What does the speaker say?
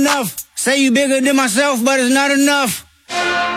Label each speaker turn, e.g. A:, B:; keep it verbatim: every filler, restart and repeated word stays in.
A: enough. Say you bigger than myself, but it's not enough.